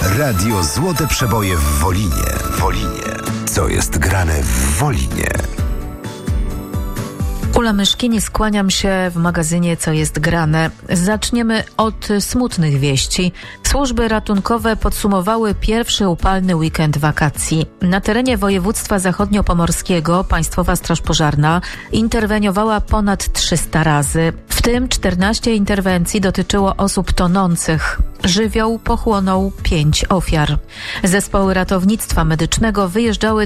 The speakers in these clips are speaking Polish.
Radio Złote Przeboje w Wolinie. Co jest grane w Wolinie? Ula Myszkini, skłaniam się w magazynie Co jest grane. Zaczniemy od smutnych wieści. Służby ratunkowe podsumowały pierwszy upalny weekend wakacji. Na terenie województwa zachodniopomorskiego Państwowa Straż Pożarna interweniowała ponad 300 razy. W tym 14 interwencji dotyczyło osób tonących. Żywioł pochłonął 5 ofiar. Zespoły ratownictwa medycznego wyjeżdżały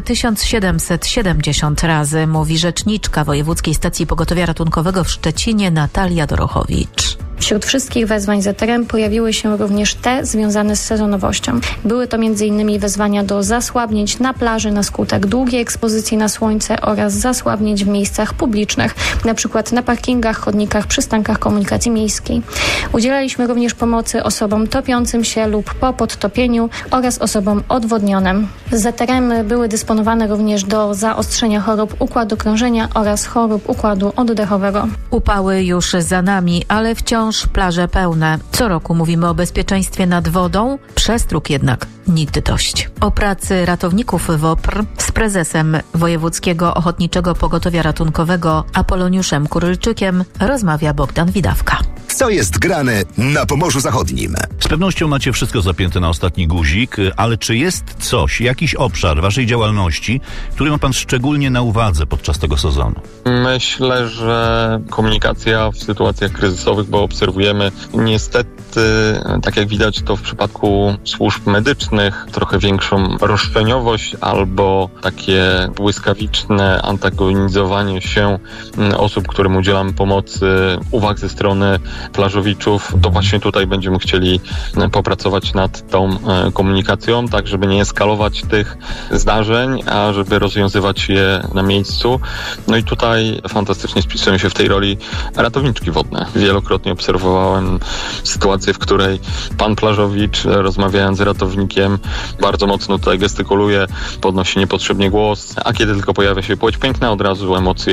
1770 razy, mówi rzeczniczka Wojewódzkiej Stacji Pogotowia Ratunkowego w Szczecinie Natalia Dorochowicz. Wśród wszystkich wezwań ZRM pojawiły się również te związane z sezonowością. Były to m.in. wezwania do zasłabnięć na plaży na skutek długiej ekspozycji na słońce oraz zasłabnięć w miejscach publicznych, np. na parkingach, chodnikach, przystankach komunikacji miejskiej. Udzielaliśmy również pomocy osobom topiącym się lub po podtopieniu oraz osobom odwodnionym. ZRM były dysponowane również do zaostrzenia chorób układu krążenia oraz chorób układu oddechowego. Upały już za nami, ale wciąż plaże pełne. Co roku mówimy o bezpieczeństwie nad wodą, przestróg jednak nigdy dość. O pracy ratowników WOPR z prezesem Wojewódzkiego Ochotniczego Pogotowia Ratunkowego Apoloniuszem Kurylczykiem rozmawia Bogdan Widawka. Co jest grane na Pomorzu Zachodnim? Z pewnością macie wszystko zapięte na ostatni guzik, ale czy jest coś, jakiś obszar waszej działalności, który ma pan szczególnie na uwadze podczas tego sezonu? Myślę, że komunikacja w sytuacjach kryzysowych, bo obserwujemy niestety, tak jak widać to w przypadku służb medycznych, trochę większą roszczeniowość albo takie błyskawiczne antagonizowanie się osób, którym udzielamy pomocy, uwag ze strony plażowiczów. To właśnie tutaj będziemy chcieli popracować nad tą komunikacją, tak żeby nie eskalować tych zdarzeń, a żeby rozwiązywać je na miejscu. No i tutaj fantastycznie spisują się w tej roli ratowniczki wodne. Wielokrotnie obserwowałem sytuację, w której pan plażowicz, rozmawiając z ratownikiem, bardzo mocno tutaj gestykuluje, podnosi niepotrzebnie głos, a kiedy tylko pojawia się płeć piękna, od razu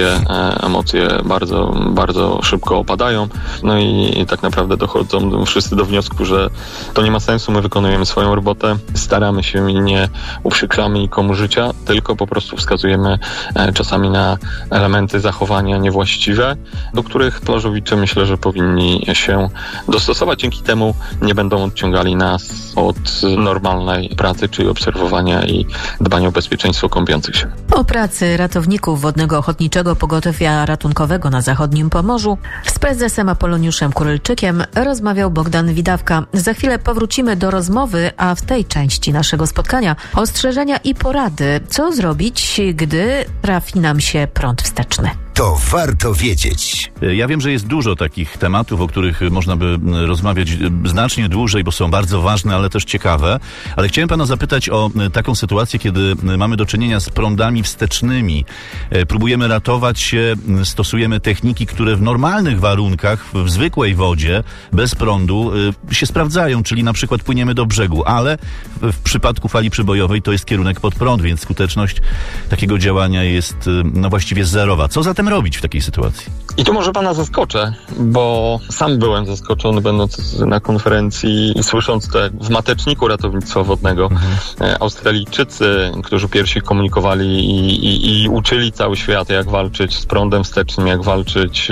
emocje bardzo, bardzo szybko opadają. No i tak naprawdę dochodzą wszyscy do wniosku, że to nie ma sensu, my wykonujemy swoją robotę, staramy się i nie uprzykramy nikomu życia, tylko po prostu wskazujemy czasami na elementy zachowania niewłaściwe, do których plażowicze myślę, że powinni się dostosować. Dzięki temu nie będą odciągali nas od normalnej pracy, czyli obserwowania i dbania o bezpieczeństwo kąpiących się. O pracy ratowników Wodnego Ochotniczego Pogotowia Ratunkowego na Zachodnim Pomorzu z prezesem Apoloniuszem Kurylczykiem rozmawiał Bogdan Widawka. Za chwilę powrócimy do rozmowy, a w tej części naszego spotkania ostrzeżenia i porady, co zrobić, gdy trafi nam się prąd wsteczny. To warto wiedzieć. Ja wiem, że jest dużo takich tematów, o których można by rozmawiać znacznie dłużej, bo są bardzo ważne, ale też ciekawe. Ale chciałem pana zapytać o taką sytuację, kiedy mamy do czynienia z prądami wstecznymi. Próbujemy ratować się, stosujemy techniki, które w normalnych warunkach, w zwykłej wodzie, bez prądu się sprawdzają, czyli na przykład płyniemy do brzegu, ale w przypadku fali przybojowej to jest kierunek pod prąd, więc skuteczność takiego działania jest właściwie zerowa. Co zatem robić w takiej sytuacji? I tu może pana zaskoczę, bo sam byłem zaskoczony, będąc na konferencji i słysząc to w mateczniku ratownictwa wodnego. Australijczycy, którzy pierwsi komunikowali i uczyli cały świat, jak walczyć z prądem wstecznym, jak walczyć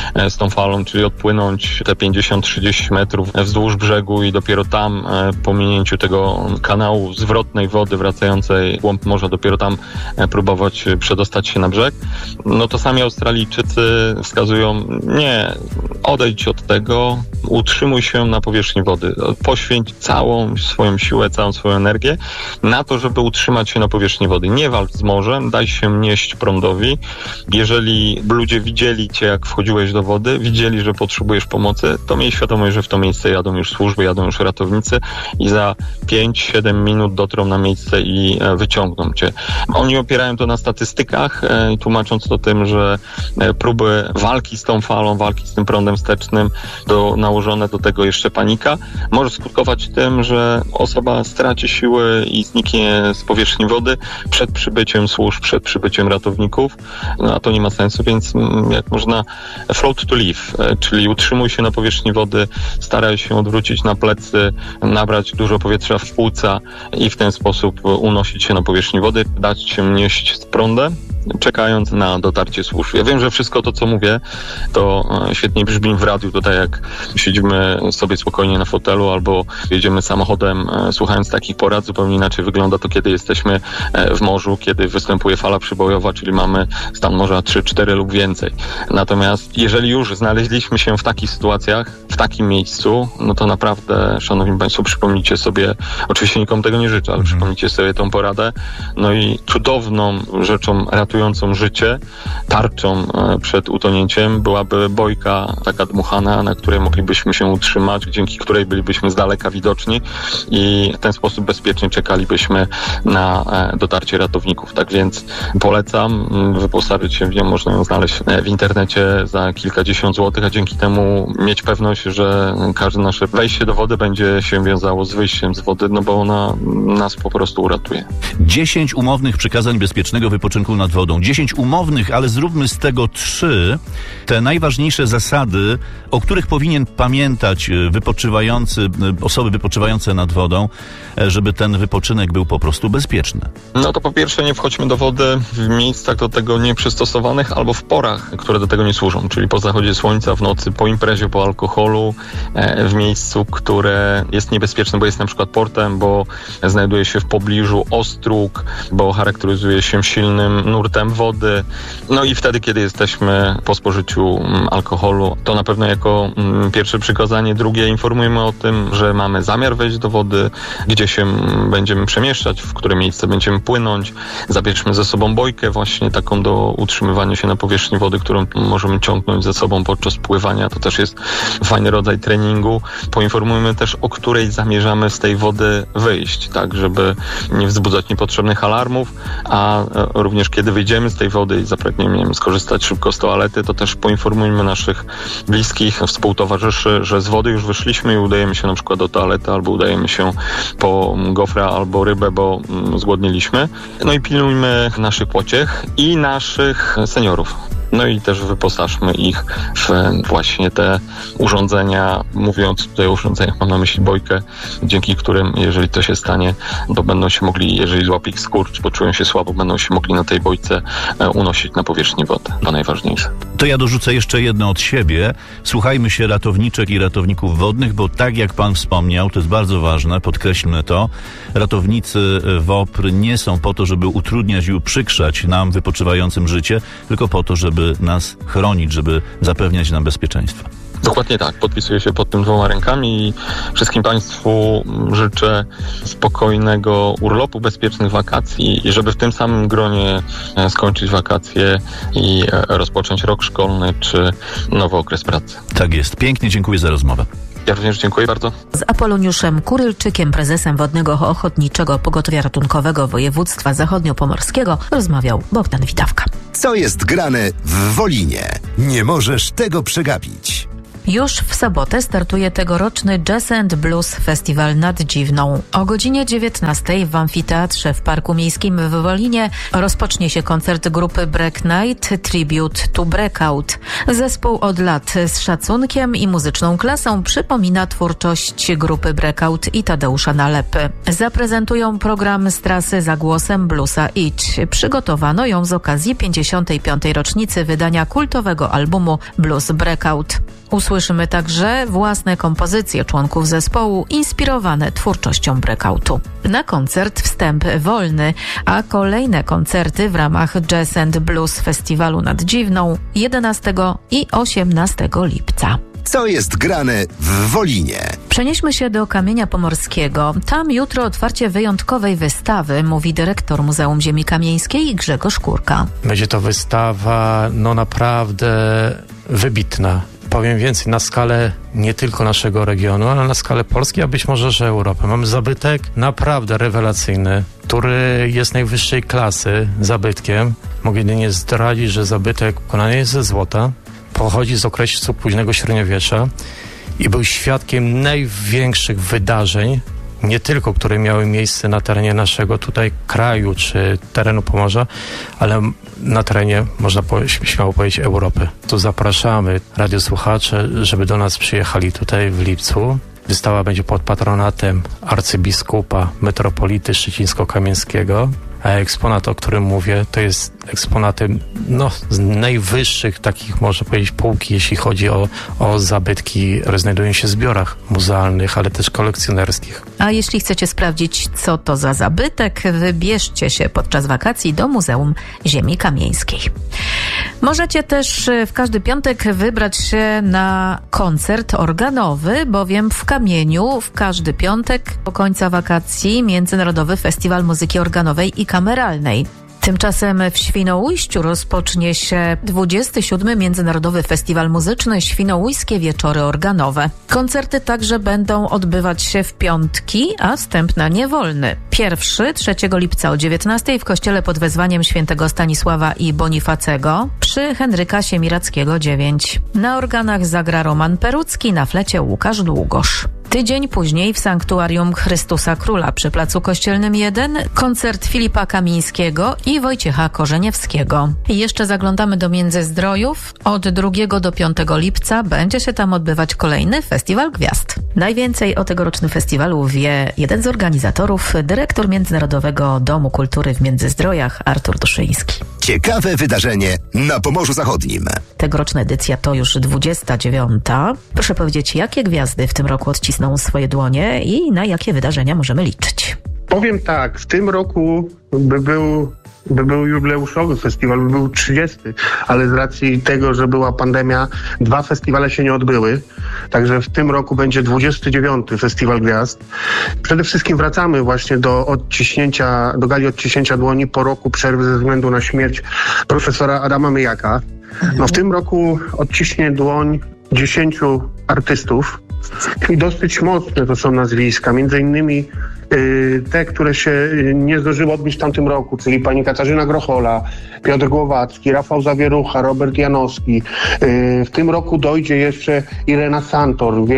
z tą falą, czyli odpłynąć te 50-30 metrów wzdłuż brzegu i dopiero tam, po minięciu tego kanału zwrotnej wody wracającej w głąb morza, dopiero tam próbować przedostać się na brzeg. No to sami Australijczycy wskazują, nie, odejdź od tego, utrzymuj się na powierzchni wody. Poświęć całą swoją siłę, całą swoją energię na to, żeby utrzymać się na powierzchni wody. Nie walcz z morzem, daj się nieść prądowi. Jeżeli ludzie widzieli cię, jak wchodziłeś do wody, widzieli, że potrzebujesz pomocy, to miej świadomość, że w to miejsce jadą już służby, jadą już ratownicy i za 5-7 minut dotrą na miejsce i wyciągną cię. Oni opierają to na statystykach, tłumacząc to tym, że próby walki z tą falą, walki z tym prądem wstecznym, nałożone do tego jeszcze panika, może skutkować tym, że osoba straci siły i zniknie z powierzchni wody przed przybyciem służb, przed przybyciem ratowników, a to nie ma sensu, więc jak można float to live, czyli utrzymuj się na powierzchni wody, staraj się odwrócić na plecy, nabrać dużo powietrza w płuca i w ten sposób unosić się na powierzchni wody, dać się nieść z prądem, czekając na dotarcie służb. Ja wiem, że wszystko to, co mówię, to świetnie brzmi w radiu, tutaj jak siedzimy sobie spokojnie na fotelu albo jedziemy samochodem, słuchając takich porad. Zupełnie inaczej wygląda to, kiedy jesteśmy w morzu, kiedy występuje fala przybojowa, czyli mamy stan morza 3-4 lub więcej. Natomiast jeżeli już znaleźliśmy się w takich sytuacjach, w takim miejscu, no to naprawdę, szanowni państwo, przypomnijcie sobie, oczywiście nikomu tego nie życzę, ale przypomnijcie sobie tą poradę, no i cudowną rzeczą ratującą życie, tarczą przed utonięciem byłaby bojka taka dmuchana, na której moglibyśmy się utrzymać, dzięki której bylibyśmy z daleka widoczni i w ten sposób bezpiecznie czekalibyśmy na dotarcie ratowników. Tak więc polecam wyposażyć się w nią, można ją znaleźć w internecie za kilkadziesiąt złotych, a dzięki temu mieć pewność, że każde nasze wejście do wody będzie się wiązało z wyjściem z wody, no bo ona nas po prostu uratuje. 10 umownych przykazań bezpiecznego wypoczynku nad wodą. 10 umownych, ale zróbmy z tego 3. Te najważniejsze zasady, o których powinien pamiętać osoby wypoczywające nad wodą, żeby ten wypoczynek był po prostu bezpieczny. No to po pierwsze nie wchodźmy do wody w miejscach do tego nieprzystosowanych albo w porach, które do tego nie służą, czyli po zachodzie słońca, w nocy, po imprezie, po alkoholu, w miejscu, które jest niebezpieczne, bo jest na przykład portem, bo znajduje się w pobliżu ostróg, bo charakteryzuje się silnym nurtem wody. No i wtedy, kiedy jesteśmy po spożyciu alkoholu, to na pewno jako pierwsze przykazanie. Drugie, informujemy o tym, że mamy zamiar wejść do wody, gdzie się będziemy przemieszczać, w które miejsce będziemy płynąć. Zabierzmy ze sobą bojkę właśnie taką do utrzymywania się na powierzchni wody, którą możemy ciągnąć ze sobą podczas pływania. To też jest fajny rodzaj treningu. Poinformujmy też, o której zamierzamy z tej wody wyjść, tak, żeby nie wzbudzać niepotrzebnych alarmów, a również kiedy wyjdziemy z tej wody i zapragniemy skorzystać szybko z toalety, to też poinformujmy naszych bliskich, współtowarzyszy, że z wody już wyszliśmy i udajemy się na przykład do toalety albo udajemy się po gofra albo rybę, bo zgłodniliśmy. No i pilnujmy naszych pociech i naszych seniorów. No i też wyposażmy ich w właśnie te urządzenia. Mówiąc tutaj o urządzeniach, mam na myśli bojkę, dzięki którym, jeżeli to się stanie, to będą się mogli, jeżeli złapie ich skurcz, poczują się słabo, będą się mogli na tej bojce unosić na powierzchnię wody. To najważniejsze. To ja dorzucę jeszcze jedno od siebie. Słuchajmy się ratowniczek i ratowników wodnych, bo tak jak pan wspomniał, to jest bardzo ważne, podkreślmy to, ratownicy WOPR nie są po to, żeby utrudniać i uprzykrzać nam wypoczywającym życie, tylko po to, żeby nas chronić, żeby zapewniać nam bezpieczeństwo. Dokładnie tak. Podpisuję się pod tym 2 rękami i wszystkim państwu życzę spokojnego urlopu, bezpiecznych wakacji i żeby w tym samym gronie skończyć wakacje i rozpocząć rok szkolny czy nowy okres pracy. Tak jest. Pięknie dziękuję za rozmowę. Ja również dziękuję bardzo. Z Apoloniuszem Kurylczykiem, prezesem Wodnego Ochotniczego Pogotowia Ratunkowego Województwa Zachodniopomorskiego, rozmawiał Bogdan Witawka. Co jest grane w Wolinie? Nie możesz tego przegapić. Już w sobotę startuje tegoroczny Jazz and Blues Festiwal nad Dziwną. O godzinie 19 w Amfiteatrze w Parku Miejskim w Wolinie rozpocznie się koncert grupy Break Night Tribute to Breakout. Zespół od lat z szacunkiem i muzyczną klasą przypomina twórczość grupy Breakout i Tadeusza Nalepy. Zaprezentują program z trasy za głosem bluesa Idź. Przygotowano ją z okazji 55. rocznicy wydania kultowego albumu Blues Breakout. Usłyszymy także własne kompozycje członków zespołu inspirowane twórczością Breakoutu. Na koncert wstęp wolny, a kolejne koncerty w ramach Jazz and Blues Festiwalu nad Dziwną 11 i 18 lipca. Co jest grane w Wolinie? Przenieśmy się do Kamienia Pomorskiego. Tam jutro otwarcie wyjątkowej wystawy, mówi dyrektor Muzeum Ziemi Kamieńskiej Grzegorz Kurka. Będzie to wystawa naprawdę wybitna. Powiem więcej, na skalę nie tylko naszego regionu, ale na skalę Polski, a być może, że Europy. Mamy zabytek naprawdę rewelacyjny, który jest najwyższej klasy zabytkiem. Mogę jedynie zdradzić, że zabytek wykonany jest ze złota. pochodzi z okresu późnego średniowiecza i był świadkiem największych wydarzeń, nie tylko, które miały miejsce na terenie naszego tutaj kraju, czy terenu Pomorza, ale na terenie, można śmiało powiedzieć, Europy. Tu zapraszamy radiosłuchacze, żeby do nas przyjechali tutaj w lipcu. Wystawa będzie pod patronatem arcybiskupa metropolity szczecińsko-kamińskiego, a eksponat, o którym mówię, to jest eksponaty z najwyższych takich, można powiedzieć, półki, jeśli chodzi o zabytki, które znajdują się w zbiorach muzealnych, ale też kolekcjonerskich. A jeśli chcecie sprawdzić, co to za zabytek, wybierzcie się podczas wakacji do Muzeum Ziemi Kamieńskiej. Możecie też w każdy piątek wybrać się na koncert organowy, bowiem w Kamieniu w każdy piątek po końca wakacji Międzynarodowy Festiwal Muzyki Organowej i Kameralnej. Tymczasem w Świnoujściu rozpocznie się 27. Międzynarodowy Festiwal Muzyczny Świnoujskie Wieczory Organowe. Koncerty także będą odbywać się w piątki, a wstęp na nie wolny. Pierwszy 3 lipca o 19 w kościele pod wezwaniem świętego Stanisława i Bonifacego przy Henryka Siemirackiego 9. Na organach zagra Roman Perucki, na flecie Łukasz Długosz. Tydzień później w Sanktuarium Chrystusa Króla przy Placu Kościelnym 1 koncert Filipa Kamińskiego i Wojciecha Korzeniewskiego. I jeszcze zaglądamy do Międzyzdrojów. Od 2 do 5 lipca będzie się tam odbywać kolejny Festiwal Gwiazd. Najwięcej o tegorocznym festiwalu wie jeden z organizatorów, dyrektor Międzynarodowego Domu Kultury w Międzyzdrojach, Artur Duszyński. Ciekawe wydarzenie na Pomorzu Zachodnim. Tegoroczna edycja to już 29. Proszę powiedzieć, jakie gwiazdy w tym roku odcisną swoje dłonie i na jakie wydarzenia możemy liczyć? Powiem tak, w tym roku by był jubileuszowy festiwal, by był 30, ale z racji tego, że była pandemia, 2 festiwale się nie odbyły. Także w tym roku będzie 29. Festiwal Gwiazd. Przede wszystkim wracamy właśnie do gali odciśnięcia dłoni po roku przerwy ze względu na śmierć profesora Adama Myjaka. W tym roku odciśnie dłoń 10 artystów i dosyć mocne to są nazwiska, między innymi te, które się nie zdążyły odbyć w tamtym roku, czyli pani Katarzyna Grochola, Piotr Głowacki, Rafał Zawierucha, Robert Janowski. W tym roku dojdzie jeszcze Irena Santor,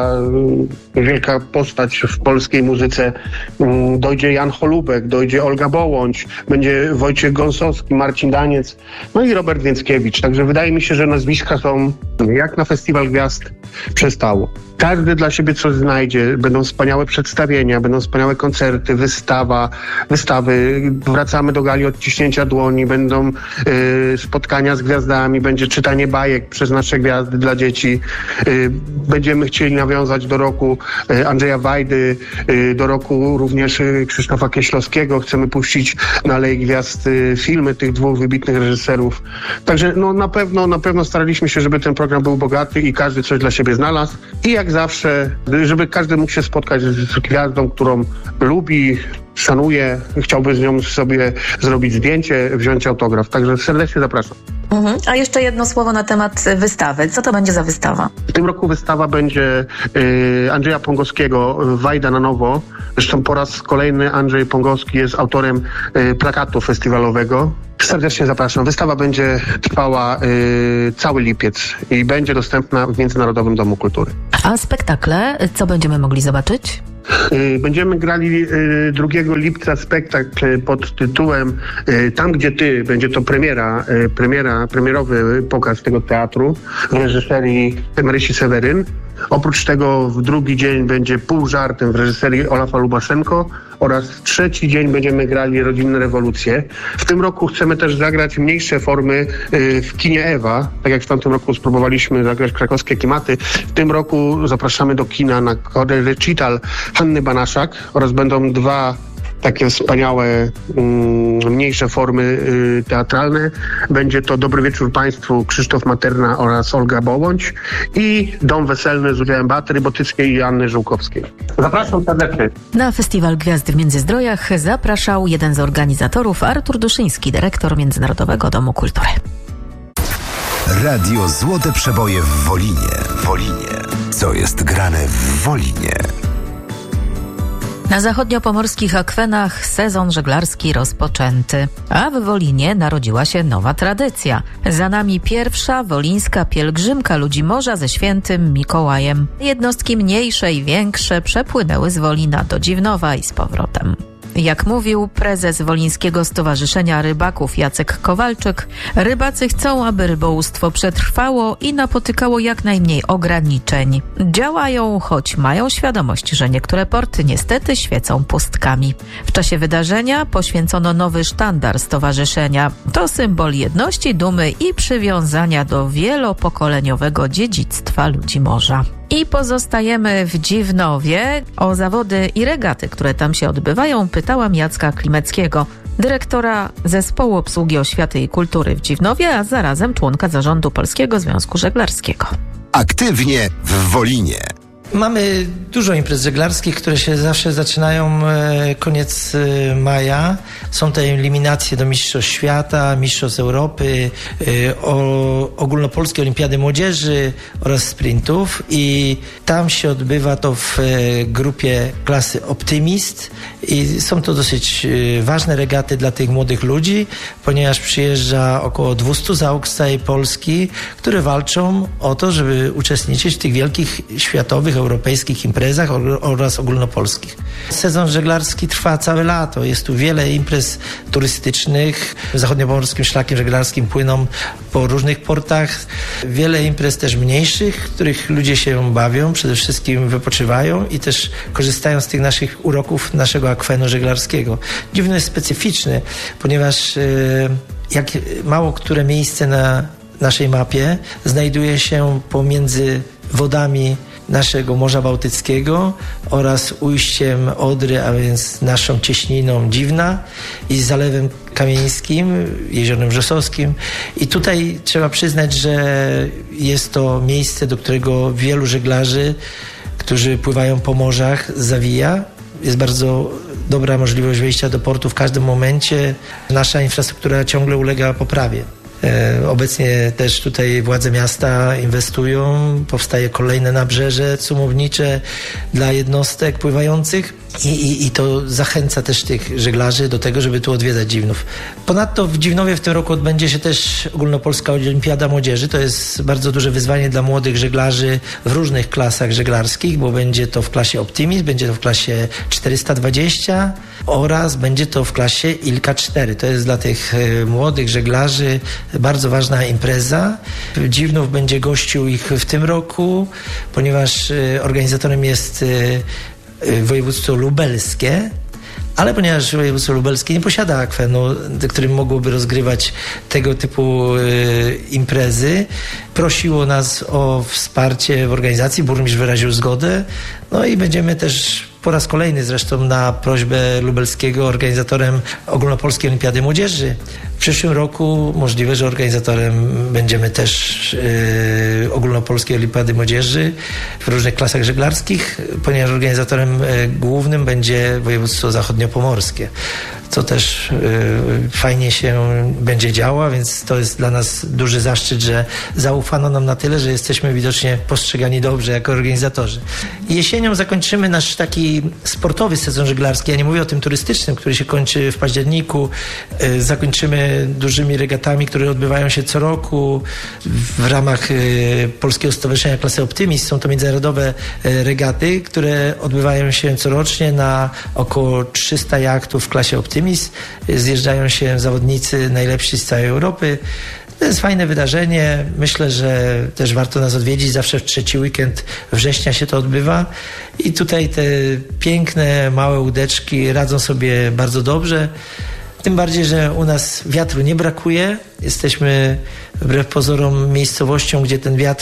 wielka postać w polskiej muzyce. Dojdzie Jan Holubek, dojdzie Olga Bołądź, będzie Wojciech Gąsowski, Marcin Daniec, i Robert Więckiewicz. Także wydaje mi się, że nazwiska są jak na Festiwal Gwiazd przystało. Każdy dla siebie coś znajdzie. Będą wspaniałe przedstawienia, będą wspaniałe koncerty, wystawy. Wracamy do gali odciśnięcia dłoni, będą spotkania z gwiazdami, będzie czytanie bajek przez nasze gwiazdy dla dzieci. Będziemy chcieli nawiązać do roku Andrzeja Wajdy, do roku również Krzysztofa Kieślowskiego. Chcemy puścić na Alei Gwiazd filmy tych 2 wybitnych reżyserów. Także na pewno staraliśmy się, żeby ten program był bogaty i każdy coś dla siebie znalazł. I jak zawsze, żeby każdy mógł się spotkać z gwiazdą, którą lubi, szanuje, chciałby z nią sobie zrobić zdjęcie, wziąć autograf. Także serdecznie zapraszam. A jeszcze jedno słowo na temat wystawy. Co to będzie za wystawa? W tym roku wystawa będzie Andrzeja Pongowskiego, Wajda na nowo. Zresztą po raz kolejny Andrzej Pongowski jest autorem plakatu festiwalowego. Serdecznie zapraszam. Wystawa będzie trwała cały lipiec i będzie dostępna w Międzynarodowym Domu Kultury. A spektakle, co będziemy mogli zobaczyć? Będziemy grali 2 lipca spektakl pod tytułem Tam, gdzie ty. Będzie to premierowy pokaz tego teatru w reżyserii Marysi Seweryn. Oprócz tego w drugi dzień będzie Pół żartem w reżyserii Olafa Lubaszenko oraz trzeci dzień będziemy grali Rodzinne rewolucje. W tym roku chcemy też zagrać mniejsze formy w kinie Ewa, tak jak w tamtym roku spróbowaliśmy zagrać krakowskie klimaty. W tym roku zapraszamy do kina na recital Hanny Banaszak oraz będą 2 takie wspaniałe, mniejsze formy teatralne. Będzie to Dobry wieczór Państwu, Krzysztof Materna oraz Olga Bołądź i Dom weselny z udziałem Beaty Rybotyckiej i Anny Żółkowskiej. Zapraszam serdecznie. Na Festiwal Gwiazd w Międzyzdrojach zapraszał jeden z organizatorów, Artur Duszyński, dyrektor Międzynarodowego Domu Kultury. Radio Złote Przeboje w Wolinie. Co jest grane w Wolinie? Na zachodniopomorskich akwenach sezon żeglarski rozpoczęty, a w Wolinie narodziła się nowa tradycja. Za nami pierwsza wolińska pielgrzymka ludzi morza ze świętym Mikołajem. Jednostki mniejsze i większe przepłynęły z Wolina do Dziwnowa i z powrotem. Jak mówił prezes Wolińskiego Stowarzyszenia Rybaków Jacek Kowalczyk, rybacy chcą, aby rybołówstwo przetrwało i napotykało jak najmniej ograniczeń. Działają, choć mają świadomość, że niektóre porty niestety świecą pustkami. W czasie wydarzenia poświęcono nowy sztandar stowarzyszenia. To symbol jedności, dumy i przywiązania do wielopokoleniowego dziedzictwa ludzi morza. I pozostajemy w Dziwnowie. O zawody i regaty, które tam się odbywają, pytałam Jacka Klimeckiego, dyrektora Zespołu Obsługi Oświaty i Kultury w Dziwnowie, a zarazem członka zarządu Polskiego Związku Żeglarskiego. Aktywnie w Wolinie. Mamy dużo imprez żeglarskich, które się zawsze zaczynają koniec maja. Są to eliminacje do Mistrzostw Świata, Mistrzostw Europy, Ogólnopolskiej Olimpiady Młodzieży oraz sprintów i tam się odbywa to w grupie klasy Optymist i są to dosyć ważne regaty dla tych młodych ludzi, ponieważ przyjeżdża około 200 załóg z całej Polski, które walczą o to, żeby uczestniczyć w tych wielkich światowych, europejskich imprezach oraz ogólnopolskich. Sezon żeglarski trwa całe lato. Jest tu wiele imprez turystycznych. Zachodniopomorskim szlakiem żeglarskim płyną po różnych portach. Wiele imprez też mniejszych, w których ludzie się bawią, przede wszystkim wypoczywają i też korzystają z tych naszych uroków naszego akwenu żeglarskiego. Dziwno jest specyficzny, ponieważ jak mało które miejsce na naszej mapie znajduje się pomiędzy wodami naszego Morza Bałtyckiego oraz ujściem Odry, a więc naszą cieśniną Dziwna i Zalewem Kamieńskim, Jeziorem Wrzosowskim. I tutaj trzeba przyznać, że jest to miejsce, do którego wielu żeglarzy, którzy pływają po morzach, zawija. Jest bardzo dobra możliwość wejścia do portu w każdym momencie. Nasza infrastruktura ciągle ulega poprawie. Obecnie też tutaj władze miasta inwestują, powstaje kolejne nabrzeże cumownicze dla jednostek pływających i to zachęca też tych żeglarzy do tego, żeby tu odwiedzać Dziwnów. Ponadto w Dziwnowie w tym roku odbędzie się też Ogólnopolska Olimpiada Młodzieży. To jest bardzo duże wyzwanie dla młodych żeglarzy w różnych klasach żeglarskich, bo będzie to w klasie Optimist, będzie to w klasie 420 oraz będzie to w klasie Ilka 4. To jest dla tych młodych żeglarzy bardzo ważna impreza. Dziwnów będzie gościł ich w tym roku, ponieważ organizatorem jest województwo lubelskie, ale ponieważ województwo lubelskie nie posiada akwenu, którym mogłoby rozgrywać tego typu imprezy, prosiło nas o wsparcie w organizacji, burmistrz wyraził zgodę, no i będziemy też po raz kolejny zresztą na prośbę lubelskiego organizatorem Ogólnopolskiej Olimpiady Młodzieży. W przyszłym roku możliwe, że organizatorem będziemy też Ogólnopolskiej Olimpiady Młodzieży w różnych klasach żeglarskich, ponieważ organizatorem głównym będzie województwo zachodniopomorskie, co też fajnie się będzie działo, więc to jest dla nas duży zaszczyt, że zaufano nam na tyle, że jesteśmy widocznie postrzegani dobrze jako organizatorzy. Jesienią zakończymy nasz taki sportowy sezon żeglarski. Ja nie mówię o tym turystycznym, który się kończy w październiku. Zakończymy dużymi regatami, które odbywają się co roku w ramach Polskiego Stowarzyszenia Klasy Optymist. Są to międzynarodowe regaty, które odbywają się corocznie na około 300 jachtów w klasie Optymist. Zjeżdżają się zawodnicy najlepsi z całej Europy. To jest fajne wydarzenie. Myślę, że też warto nas odwiedzić. Zawsze w trzeci weekend września się to odbywa. I tutaj te piękne, małe łódeczki radzą sobie bardzo dobrze. Tym bardziej, że u nas wiatru nie brakuje. Jesteśmy wbrew pozorom miejscowością, gdzie ten wiatr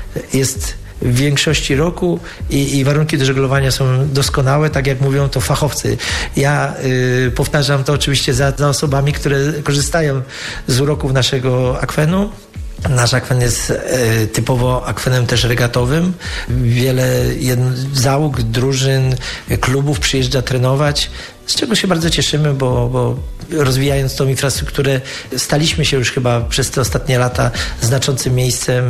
jest w większości roku i warunki do żeglowania są doskonałe, tak jak mówią to fachowcy. Ja powtarzam to oczywiście za osobami, które korzystają z uroków naszego akwenu. Nasz akwen jest typowo akwenem też regatowym. Wiele załóg, drużyn, klubów przyjeżdża trenować, z czego się bardzo cieszymy, bo rozwijając tą infrastrukturę staliśmy się już chyba przez te ostatnie lata znaczącym miejscem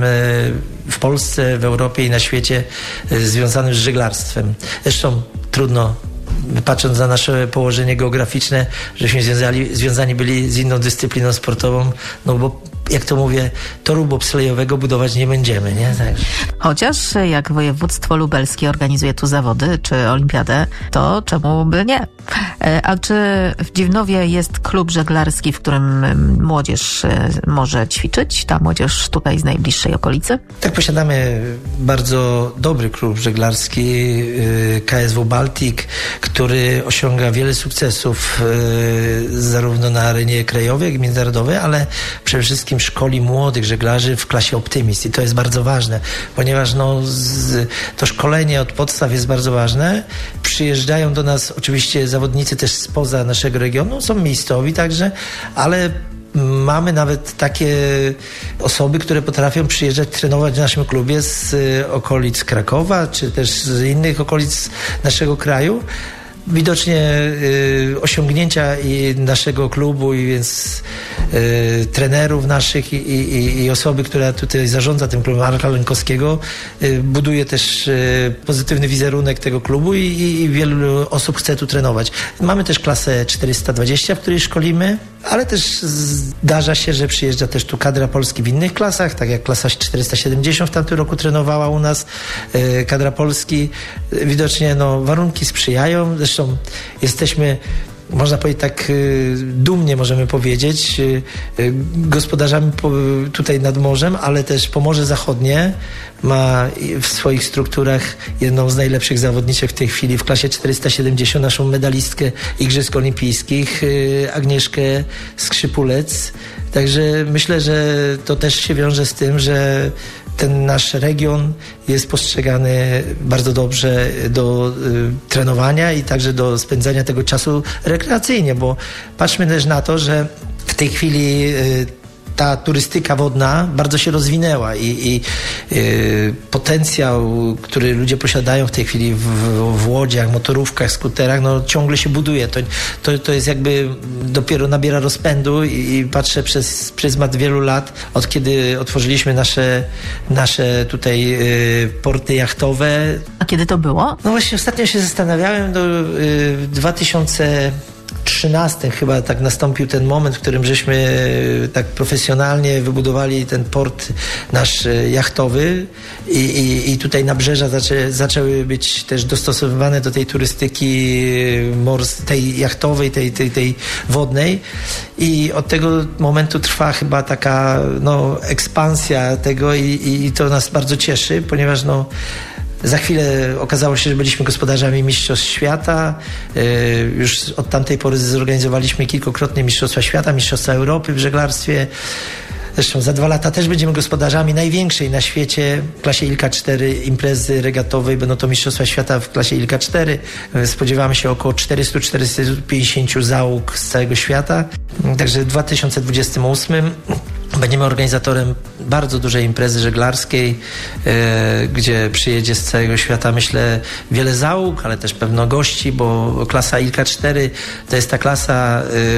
w Polsce, w Europie i na świecie związanym z żeglarstwem. Zresztą trudno patrząc na nasze położenie geograficzne, żeśmy związani byli z inną dyscypliną sportową, no bo jak to mówię, toru bobslejowego budować nie będziemy, nie? Tak. Chociaż jak województwo lubelskie organizuje tu zawody czy olimpiadę, to czemu by nie? A czy w Dziwnowie jest klub żeglarski, w którym młodzież może ćwiczyć? Ta młodzież tutaj z najbliższej okolicy? Tak, posiadamy bardzo dobry klub żeglarski KSW Baltic, który osiąga wiele sukcesów zarówno na arenie krajowej, jak i międzynarodowej, ale przede wszystkim szkoli młodych żeglarzy w klasie Optimist i to jest bardzo ważne, ponieważ to szkolenie od podstaw jest bardzo ważne. Przyjeżdżają do nas oczywiście zawodnicy też spoza naszego regionu, są miejscowi także, ale mamy nawet takie osoby, które potrafią przyjeżdżać, trenować w naszym klubie z okolic Krakowa, czy też z innych okolic naszego kraju. Widocznie osiągnięcia i naszego klubu i więc trenerów naszych i osoby, która tutaj zarządza tym klubem, Arka Lękowskiego, buduje też pozytywny wizerunek tego klubu i wielu osób chce tu trenować. Mamy też klasę 420, w której szkolimy, ale też zdarza się, że przyjeżdża też tu kadra Polski w innych klasach, tak jak klasa 470 w tamtym roku trenowała u nas kadra Polski. Widocznie warunki sprzyjają, zresztą jesteśmy, można powiedzieć tak dumnie możemy powiedzieć, gospodarzami tutaj nad morzem, ale też Pomorze Zachodnie ma w swoich strukturach jedną z najlepszych zawodniczek w tej chwili w klasie 470, naszą medalistkę Igrzysk Olimpijskich, Agnieszkę Skrzypulec. Także myślę, że to też się wiąże z tym, że ten nasz region jest postrzegany bardzo dobrze do trenowania i także do spędzania tego czasu rekreacyjnie, bo patrzmy też na to, że w tej chwili ta turystyka wodna bardzo się rozwinęła i potencjał, który ludzie posiadają w tej chwili w łodziach, motorówkach, skuterach, ciągle się buduje. To jest jakby dopiero nabiera rozpędu i patrzę przez pryzmat wielu lat, od kiedy otworzyliśmy nasze tutaj porty jachtowe. A kiedy to było? No właśnie ostatnio się zastanawiałem, w 2013 chyba tak nastąpił ten moment, w którym żeśmy tak profesjonalnie wybudowali ten port nasz jachtowy i tutaj nabrzeża zaczęły być też dostosowywane do tej turystyki tej jachtowej, tej wodnej i od tego momentu trwa chyba taka ekspansja tego i to nas bardzo cieszy, ponieważ za chwilę okazało się, że byliśmy gospodarzami Mistrzostw Świata. Już od tamtej pory zorganizowaliśmy kilkukrotnie Mistrzostwa Świata, Mistrzostwa Europy w żeglarstwie. Zresztą za 2 lata też będziemy gospodarzami największej na świecie w klasie ILKA 4 imprezy regatowej. Będą to Mistrzostwa Świata w klasie ILKA 4. Spodziewamy się około 400-450 załóg z całego świata. Także w 2028 będziemy organizatorem bardzo dużej imprezy żeglarskiej, gdzie przyjedzie z całego świata, myślę, wiele załóg, ale też pewno gości, bo klasa ILKA 4 to jest ta klasa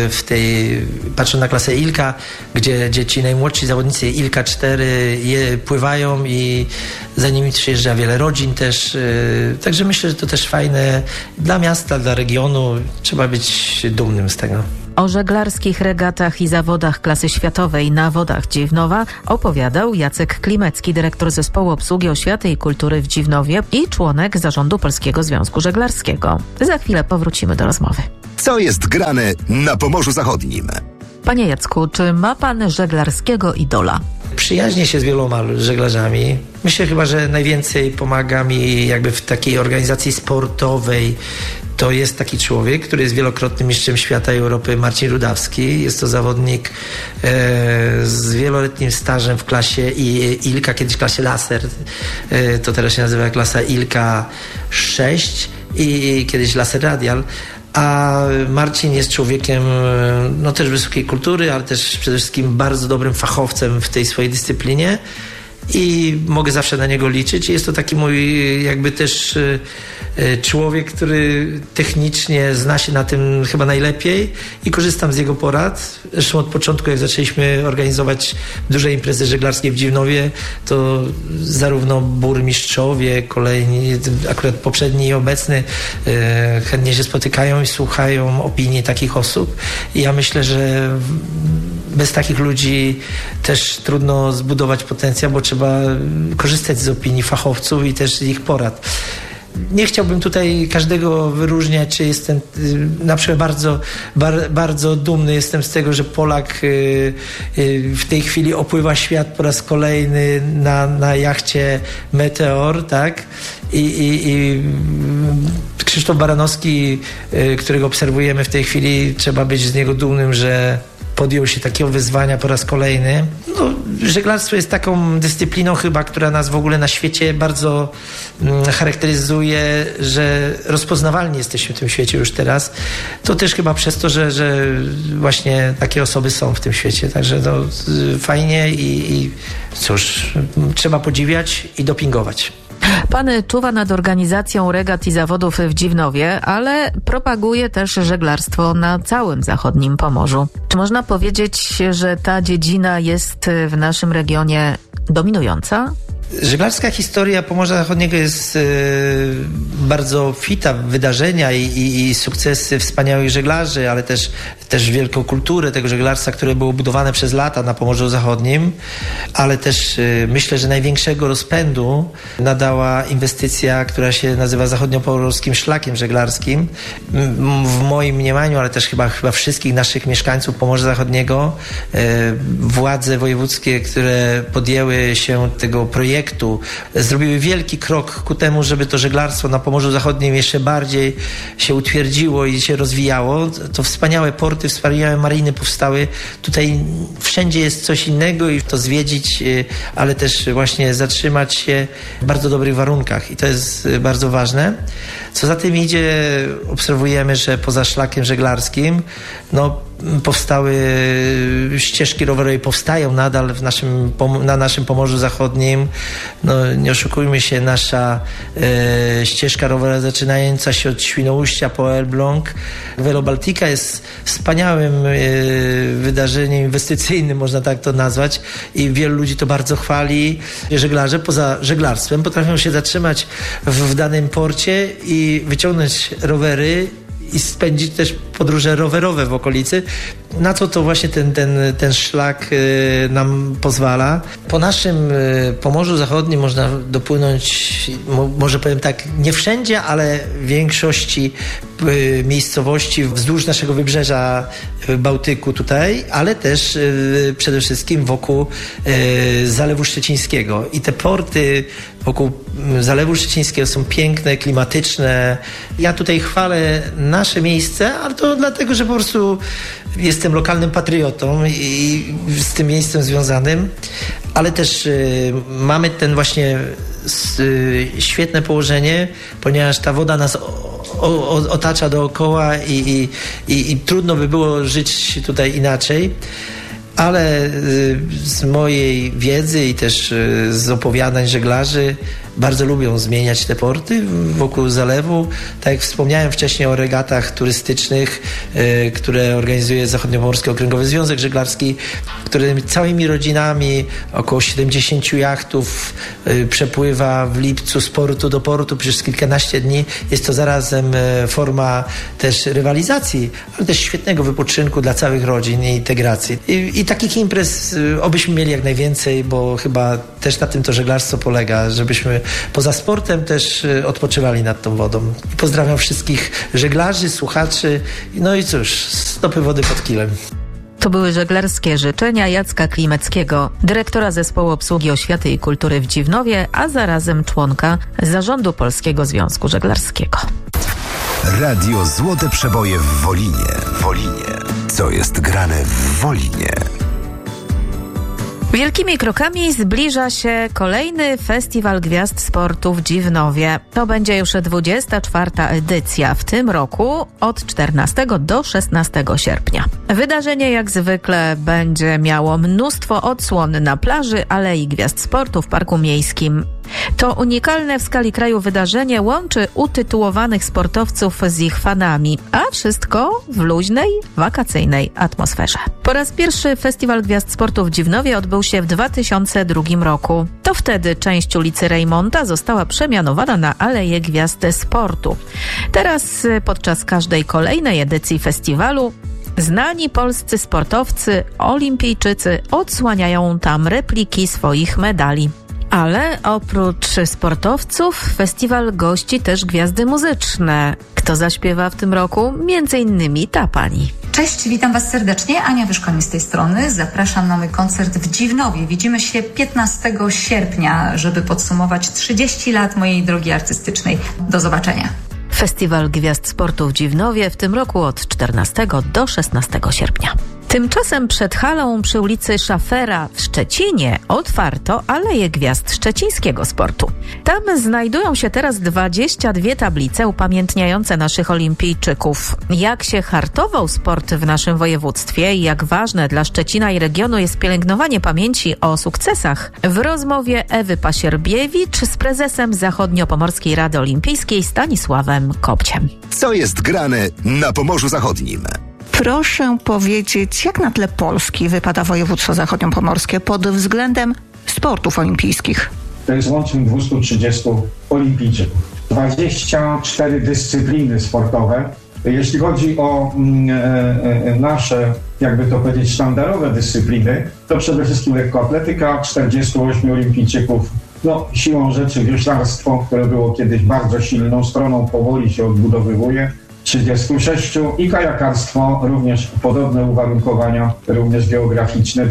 patrzę na klasę ILKA, gdzie ci najmłodsi zawodnicy ILKA 4 pływają i za nimi przyjeżdża wiele rodzin też. Także myślę, że to też fajne dla miasta, dla regionu. Trzeba być dumnym z tego. O żeglarskich regatach i zawodach klasy światowej na wodach Dziwnowa opowiadał Jacek Klimecki, dyrektor Zespołu Obsługi Oświaty i Kultury w Dziwnowie i członek Zarządu Polskiego Związku Żeglarskiego. Za chwilę powrócimy do rozmowy. Co jest grane na Pomorzu Zachodnim? Panie Jacku, czy ma pan żeglarskiego idola? Przyjaźnię się z wieloma żeglarzami. Myślę chyba, że najwięcej pomaga mi jakby w takiej organizacji sportowej. To jest taki człowiek, który jest wielokrotnym mistrzem świata i Europy, Marcin Rudawski. Jest to zawodnik z wieloletnim stażem w klasie ILKA, kiedyś klasie Laser. To teraz się nazywa klasa ILKA 6 i kiedyś Laser Radial. A Marcin jest człowiekiem też wysokiej kultury, ale też przede wszystkim bardzo dobrym fachowcem w tej swojej dyscyplinie. i mogę zawsze na niego liczyć. Jest to taki mój jakby też człowiek, który technicznie zna się na tym chyba najlepiej i korzystam z jego porad. Zresztą od początku, jak zaczęliśmy organizować duże imprezy żeglarskie w Dziwnowie, to zarówno burmistrzowie, kolejni, akurat poprzedni i obecny, chętnie się spotykają i słuchają opinii takich osób. I ja myślę, że bez takich ludzi też trudno zbudować potencjał, bo trzeba korzystać z opinii fachowców i też z ich porad. Nie chciałbym tutaj każdego wyróżniać, czy jestem na przykład bardzo dumny jestem z tego, że Polak w tej chwili opływa świat po raz kolejny na jachcie Meteor, tak? I Krzysztof Baranowski, którego obserwujemy w tej chwili, trzeba być z niego dumnym, że podjął się takiego wyzwania po raz kolejny. No, żeglarstwo jest taką dyscypliną chyba, która nas w ogóle na świecie bardzo charakteryzuje, że rozpoznawalni jesteśmy w tym świecie już teraz. To też chyba przez to, że właśnie takie osoby są w tym świecie. Także to fajnie i cóż, trzeba podziwiać i dopingować. Pan czuwa nad organizacją regat i zawodów w Dziwnowie, ale propaguje też żeglarstwo na całym zachodnim Pomorzu. Czy można powiedzieć, że ta dziedzina jest w naszym regionie dominująca? Żeglarska historia Pomorza Zachodniego jest bardzo fita w wydarzenia i sukcesy wspaniałych żeglarzy, ale też wielką kulturę tego żeglarstwa, które było budowane przez lata na Pomorzu Zachodnim, ale też myślę, że największego rozpędu nadała inwestycja, która się nazywa Zachodniopomorskim Szlakiem Żeglarskim. W moim mniemaniu, ale też chyba wszystkich naszych mieszkańców Pomorza Zachodniego, władze wojewódzkie, które podjęły się tego projektu, zrobiły wielki krok ku temu, żeby to żeglarstwo na Pomorzu Zachodnim jeszcze bardziej się utwierdziło i się rozwijało. To wspaniałe porty, wspaniałe mariny powstały. Tutaj wszędzie jest coś innego i to zwiedzić, ale też właśnie zatrzymać się w bardzo dobrych warunkach i to jest bardzo ważne. Co za tym idzie, obserwujemy, że poza szlakiem żeglarskim powstały ścieżki rowerowe i powstają nadal na naszym Pomorzu Zachodnim. Nie oszukujmy się, nasza ścieżka rowerowa zaczynająca się od Świnoujścia po Elbląg. Velo Baltica jest wspaniałym wydarzeniem inwestycyjnym, można tak to nazwać, i wielu ludzi to bardzo chwali. Żeglarze poza żeglarstwem potrafią się zatrzymać w danym porcie i wyciągnąć rowery i spędzić też podróże rowerowe w okolicy, na co to właśnie ten szlak nam pozwala. Po naszym Pomorzu Zachodnim można dopłynąć, może powiem tak, nie wszędzie, ale w większości miejscowości wzdłuż naszego wybrzeża Bałtyku tutaj, ale też przede wszystkim wokół Zalewu Szczecińskiego. I te porty wokół Zalewu Szczecińskiego są piękne, klimatyczne. Ja tutaj chwalę nasze miejsce, ale to dlatego, że po prostu jestem lokalnym patriotą i z tym miejscem związanym, ale też mamy ten właśnie świetne położenie, ponieważ ta woda nas otacza dookoła i trudno by było żyć tutaj inaczej. Ale z mojej wiedzy i też z opowiadań żeglarzy bardzo lubią zmieniać te porty wokół zalewu. Tak jak wspomniałem wcześniej o regatach turystycznych, które organizuje Zachodniopomorski Okręgowy Związek Żeglarski, który całymi rodzinami, około 70 jachtów przepływa w lipcu z portu do portu przez kilkanaście dni. Jest to zarazem forma też rywalizacji, ale też świetnego wypoczynku dla całych rodzin i integracji. I takich imprez obyśmy mieli jak najwięcej, bo chyba też na tym to żeglarstwo polega, żebyśmy poza sportem też odpoczywali nad tą wodą. Pozdrawiam wszystkich żeglarzy, słuchaczy. No i cóż, stopy wody pod kilem. To były żeglarskie życzenia Jacka Klimeckiego, dyrektora Zespołu Obsługi Oświaty i Kultury w Dziwnowie, a zarazem członka Zarządu Polskiego Związku Żeglarskiego. Radio Złote Przeboje w Wolinie. Co jest grane w Wolinie? Wielkimi krokami zbliża się kolejny Festiwal Gwiazd Sportu w Dziwnowie. To będzie już 24. edycja w tym roku od 14 do 16 sierpnia. Wydarzenie jak zwykle będzie miało mnóstwo odsłon na plaży Alei Gwiazd Sportu w Parku Miejskim. To unikalne w skali kraju wydarzenie łączy utytułowanych sportowców z ich fanami, a wszystko w luźnej, wakacyjnej atmosferze. Po raz pierwszy Festiwal Gwiazd Sportu w Dziwnowie odbył się w 2002 roku. To wtedy część ulicy Rejmonta została przemianowana na Aleję Gwiazd Sportu. Teraz podczas każdej kolejnej edycji festiwalu znani polscy sportowcy, olimpijczycy odsłaniają tam repliki swoich medali. Ale oprócz sportowców festiwal gości też gwiazdy muzyczne. Kto zaśpiewa w tym roku? Między innymi ta pani. Cześć, witam Was serdecznie. Ania Wyszkoń z tej strony. Zapraszam na mój koncert w Dziwnowie. Widzimy się 15 sierpnia, żeby podsumować 30 lat mojej drogi artystycznej. Do zobaczenia. Festiwal Gwiazd Sportu w Dziwnowie w tym roku od 14 do 16 sierpnia. Tymczasem przed halą przy ulicy Szafera w Szczecinie otwarto Aleję Gwiazd Szczecińskiego Sportu. Tam znajdują się teraz 22 tablice upamiętniające naszych olimpijczyków. Jak się hartował sport w naszym województwie i jak ważne dla Szczecina i regionu jest pielęgnowanie pamięci o sukcesach, w rozmowie Ewy Pasierbiewicz z prezesem Zachodniopomorskiej Rady Olimpijskiej Stanisławem Kopciem. Co jest grane na Pomorzu Zachodnim? Proszę powiedzieć, jak na tle Polski wypada województwo zachodniopomorskie pod względem sportów olimpijskich? To jest łącznie 230 olimpijczyków. 24 dyscypliny sportowe. Jeśli chodzi o nasze, jakby to powiedzieć, sztandarowe dyscypliny, to przede wszystkim lekkoatletyka, 48 olimpijczyków. Siłą rzeczy wioślarstwo, które było kiedyś bardzo silną stroną, powoli się odbudowywuje. 36 i kajakarstwo, również podobne uwarunkowania, również geograficzne,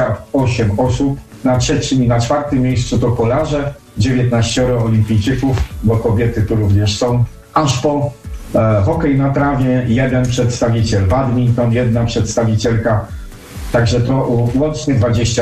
28 osób. Na 3. i na 4. miejscu to kolarze, 19 olimpijczyków, bo kobiety tu również są. Aż po hokej na trawie, 1 przedstawiciel, badminton, 1 przedstawicielka. Także to łącznie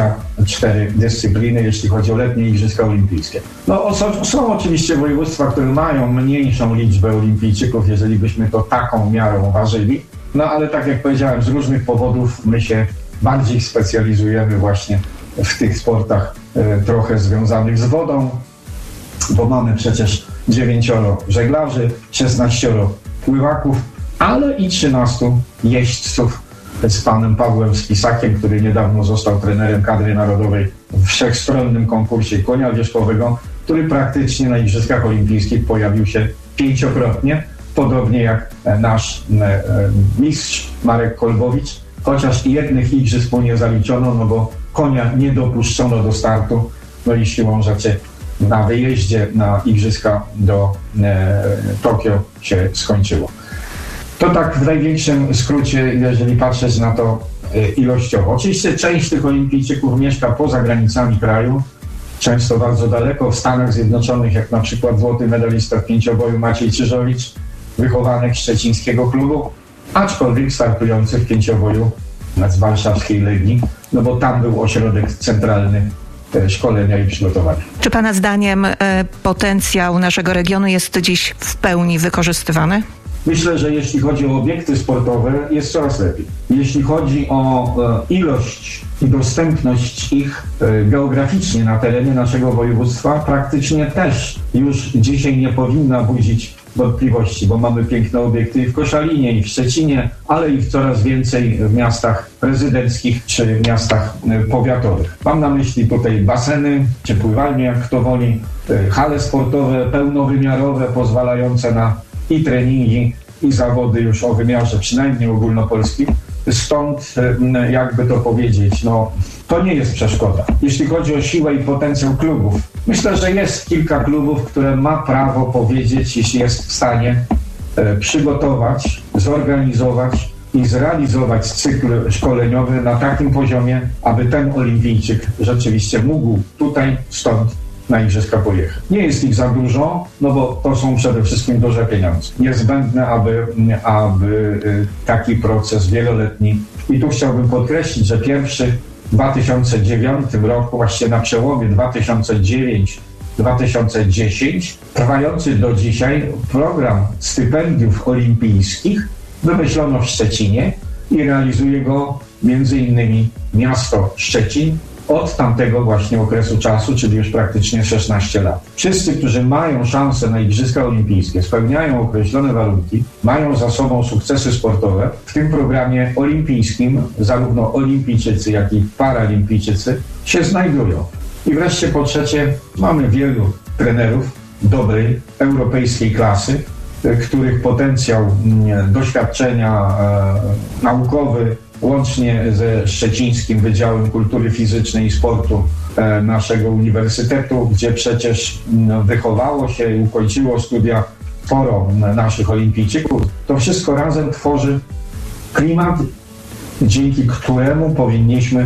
24 dyscypliny, jeśli chodzi o letnie Igrzyska Olimpijskie. Są oczywiście województwa, które mają mniejszą liczbę olimpijczyków, jeżeli byśmy to taką miarą ważyli. Ale tak jak powiedziałem, z różnych powodów my się bardziej specjalizujemy właśnie w tych sportach trochę związanych z wodą, bo mamy przecież 9 żeglarzy, 16 pływaków, ale i 13 jeźdźców z panem Pawłem Spisakiem, który niedawno został trenerem kadry narodowej w wszechstronnym konkursie konia wierzchowego, który praktycznie na Igrzyskach Olimpijskich pojawił się 5-krotnie, podobnie jak nasz mistrz Marek Kolbowicz, chociaż jednych igrzysk mu nie zaliczono, bo konia nie dopuszczono do startu, i siłą rzeczy na wyjeździe na Igrzyska do Tokio się skończyło. To tak w największym skrócie, jeżeli patrzeć na to ilościowo. Oczywiście część tych olimpijczyków mieszka poza granicami kraju, często bardzo daleko, w Stanach Zjednoczonych, jak na przykład złoty medalista w pięcioboju Maciej Czyżowicz, wychowanek szczecińskiego klubu, aczkolwiek startujący w pięcioboju z warszawskiej Legii, bo tam był ośrodek centralny szkolenia i przygotowania. Czy Pana zdaniem potencjał naszego regionu jest dziś w pełni wykorzystywany? Myślę, że jeśli chodzi o obiekty sportowe, jest coraz lepiej. Jeśli chodzi o ilość i dostępność ich geograficznie na terenie naszego województwa, praktycznie też już dzisiaj nie powinna budzić wątpliwości, bo mamy piękne obiekty i w Koszalinie, i w Szczecinie, ale i w coraz więcej w miastach prezydenckich czy miastach powiatowych. Mam na myśli tutaj baseny, czy pływalnie, jak kto woli, hale sportowe pełnowymiarowe, pozwalające na i treningi, i zawody już o wymiarze przynajmniej ogólnopolskim. Stąd, jakby to powiedzieć, to nie jest przeszkoda. Jeśli chodzi o siłę i potencjał klubów, myślę, że jest kilka klubów, które ma prawo powiedzieć, jeśli jest w stanie przygotować, zorganizować i zrealizować cykl szkoleniowy na takim poziomie, aby ten olimpijczyk rzeczywiście mógł tutaj, stąd na Igrzyska pojechać. Nie jest ich za dużo, bo to są przede wszystkim duże pieniądze. Niezbędne, aby taki proces wieloletni. I tu chciałbym podkreślić, że pierwszy 2009 roku, właściwie na przełomie 2009-2010, trwający do dzisiaj program stypendiów olimpijskich wymyślono w Szczecinie i realizuje go między innymi miasto Szczecin od tamtego właśnie okresu czasu, czyli już praktycznie 16 lat. Wszyscy, którzy mają szansę na Igrzyska Olimpijskie, spełniają określone warunki, mają za sobą sukcesy sportowe, w tym programie olimpijskim zarówno olimpijczycy, jak i paralimpijczycy się znajdują. I wreszcie po trzecie, mamy wielu trenerów dobrej, europejskiej klasy, których potencjał doświadczenia naukowy, łącznie ze Szczecińskim Wydziałem Kultury Fizycznej i Sportu naszego uniwersytetu, gdzie przecież wychowało się i ukończyło studia sporo naszych olimpijczyków. To wszystko razem tworzy klimat, dzięki któremu powinniśmy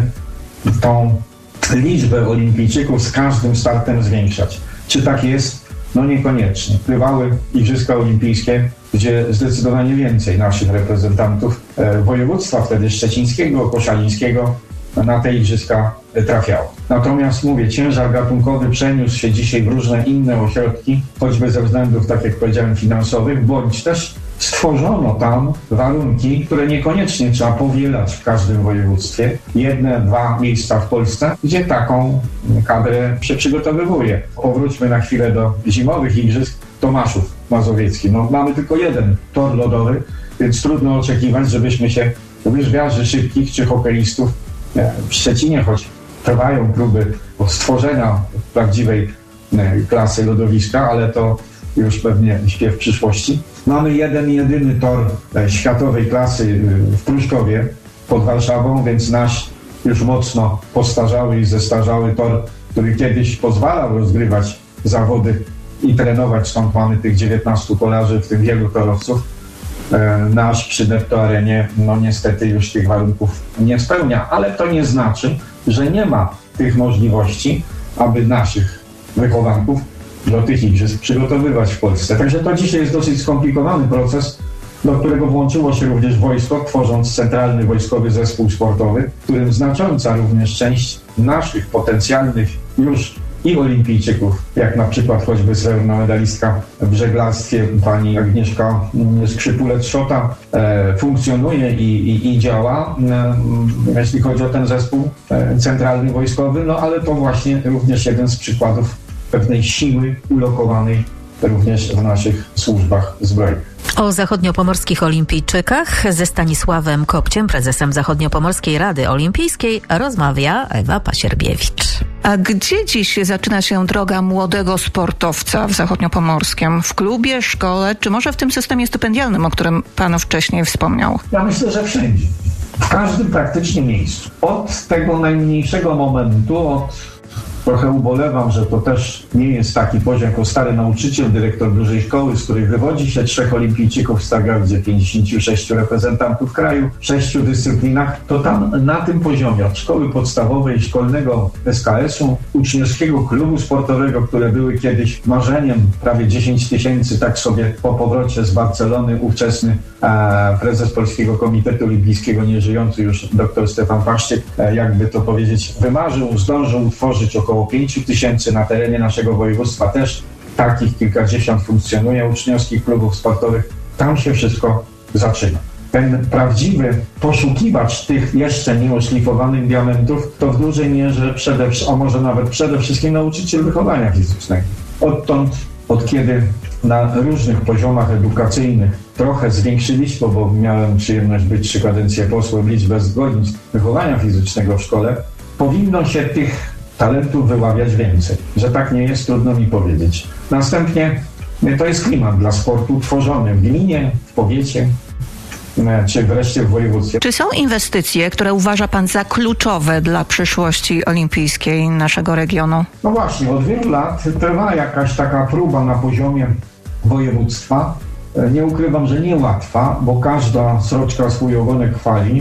tą liczbę olimpijczyków z każdym startem zwiększać. Czy tak jest? No niekoniecznie. Bywały Igrzyska Olimpijskie, gdzie zdecydowanie więcej naszych reprezentantów województwa wtedy szczecińskiego, koszalińskiego na te igrzyska trafiało. Natomiast mówię, ciężar gatunkowy przeniósł się dzisiaj w różne inne ośrodki, choćby ze względów, tak jak powiedziałem, finansowych, bądź też stworzono tam warunki, które niekoniecznie trzeba powielać w każdym województwie. 1-2 miejsca w Polsce, gdzie taką kadrę się przygotowywuje. Powróćmy na chwilę do zimowych igrzysk Tomaszów Mazowiecki. No, mamy tylko jeden tor lodowy, więc trudno oczekiwać, żebyśmy się łyżwiarzy szybkich czy hokeistów w Szczecinie, choć trwają próby stworzenia prawdziwej klasy lodowiska, ale to już pewnie śpiew przyszłości. Mamy jedyny tor światowej klasy w Pruszkowie pod Warszawą, więc nasz już mocno postarzały i zestarzały tor, który kiedyś pozwalał rozgrywać zawody i trenować, stąd mamy tych 19 kolarzy, w tym wielu torowców. Nasz przy Netto Arenie no niestety już tych warunków nie spełnia, ale to nie znaczy, że nie ma tych możliwości, aby naszych wychowanków do tych igrzysk przygotowywać w Polsce. Także to dzisiaj jest dosyć skomplikowany proces, do którego włączyło się również wojsko, tworząc Centralny Wojskowy Zespół Sportowy, w którym znacząca również część naszych potencjalnych już i olimpijczyków, jak na przykład choćby srebrna medalistka w żeglarstwie pani Agnieszka Skrzypulec-Szota, funkcjonuje i działa, jeśli chodzi o ten zespół centralny wojskowy, no ale to właśnie również jeden z przykładów pewnej siły ulokowanej również w naszych służbach zbrojnych. O zachodniopomorskich olimpijczykach ze Stanisławem Kopciem, prezesem Zachodniopomorskiej Rady Olimpijskiej, rozmawia Ewa Pasierbiewicz. A gdzie dziś zaczyna się droga młodego sportowca w Zachodniopomorskiem? W klubie, szkole, czy może w tym systemie stypendialnym, o którym pan wcześniej wspomniał? Ja myślę, że wszędzie. W każdym praktycznie miejscu. Od tego najmniejszego momentu, trochę ubolewam, że to też nie jest taki poziom jako stary nauczyciel, dyrektor dużej szkoły, z której wywodzi się 3 olimpijczyków w Stargardzie, 56 reprezentantów kraju w 6 dyscyplinach, to tam na tym poziomie od szkoły podstawowej, szkolnego SKS-u, uczniowskiego klubu sportowego, które były kiedyś marzeniem prawie 10 000, tak sobie po powrocie z Barcelony ówczesny prezes Polskiego Komitetu Olimpijskiego, nieżyjący już dr Stefan Paszczyk, jakby to powiedzieć, wymarzył, zdążył utworzyć około 5 000 na terenie naszego województwa. Też takich kilkadziesiąt funkcjonuje uczniowskich klubów sportowych. Tam się wszystko zaczyna. Ten prawdziwy poszukiwacz tych jeszcze nieoszlifowanych diamentów to w dużej mierze a może nawet przede wszystkim nauczyciel wychowania fizycznego. Od kiedy na różnych poziomach edukacyjnych trochę zwiększyliśmy, bo miałem przyjemność być 3 kadencje posłem, liczbę zgodnic wychowania fizycznego w szkole, powinno się tych talentów wyławiać więcej. Że tak nie jest, trudno mi powiedzieć. Następnie to jest klimat dla sportu tworzony w gminie, w powiecie, czy wreszcie w województwie. Czy są inwestycje, które uważa pan za kluczowe dla przyszłości olimpijskiej naszego regionu? No właśnie, od wielu lat trwa jakaś taka próba na poziomie województwa. Nie ukrywam, że niełatwa, bo każda sroczka swój ogonek chwali.